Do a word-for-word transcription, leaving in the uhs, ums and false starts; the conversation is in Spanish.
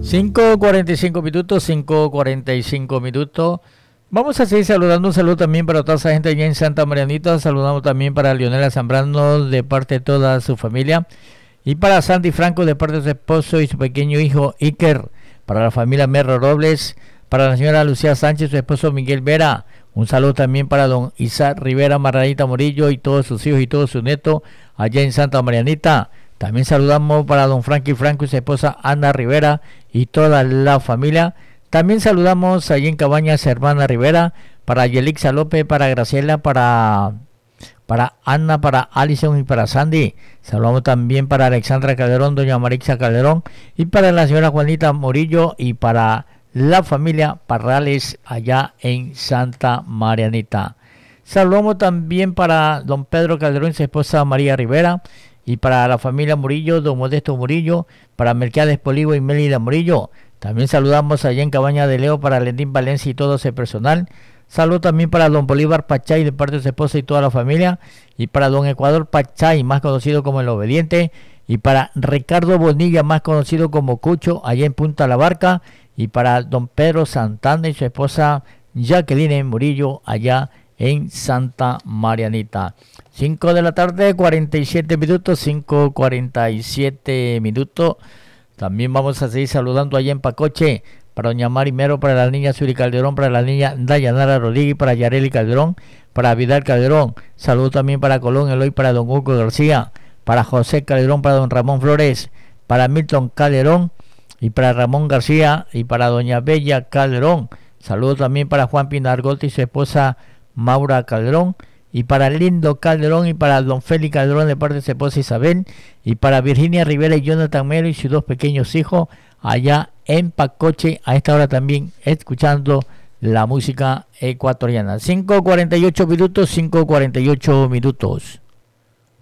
cinco cuarenta y cinco minutos, cinco cuarenta y cinco minutos. Vamos a seguir saludando. Un saludo también para toda esa gente allá en Santa Marianita. Saludamos también para Leonela Zambrano de parte de toda su familia. Y para Sandy Franco de parte de su esposo y su pequeño hijo Iker. Para la familia Merro Robles. Para la señora Lucía Sánchez, su esposo Miguel Vera. Un saludo también para don Isaac Rivera Margarita Morillo y todos sus hijos y todos sus nietos allá en Santa Marianita. También saludamos para don Frankie Franco y su esposa Ana Rivera y toda la familia. También saludamos allí en Cabañas hermana Rivera, para Yelixa López, para Graciela, para, para Ana, para Alison y para Sandy. Saludamos también para Alexandra Calderón, doña Marixa Calderón y para la señora Juanita Morillo y para la familia Parrales allá en Santa Marianita. Saludamos también para don Pedro Calderón y su esposa María Rivera y para la familia Murillo, don Modesto Murillo, para Mercedes Polivo y Mélida Murillo. También saludamos allá en Cabaña de Leo para Lendín Valencia y todo ese personal. Saludos también para don Bolívar Pachay de parte de su esposa y toda la familia. Y para don Ecuador Pachay, más conocido como el Obediente. Y para Ricardo Bonilla, más conocido como Cucho, allá en Punta La Barca. Y para don Pedro Santana y su esposa Jacqueline Murillo, allá en Santa Marianita. cinco de la tarde, cuarenta y siete minutos, cinco cuarenta y siete minutos. También vamos a seguir saludando allá en Pacoche, para doña Mari Mero, para la niña Suri Calderón, para la niña Dayanara Rodríguez, para Yareli Calderón, para Vidal Calderón. Saludos también para Colón Eloy, para don Hugo García, para José Calderón, para don Ramón Flores, para Milton Calderón y para Ramón García y para doña Bella Calderón. Saludos también para Juan Pinargote y su esposa Maura Calderón. Y para Lindo Calderón y para don Félix Calderón de parte de su esposa Isabel. Y para Virginia Rivera y Jonathan Melo y sus dos pequeños hijos allá en Pacoche. A esta hora también escuchando la música ecuatoriana. cinco cuarenta y ocho minutos, cinco cuarenta y ocho minutos.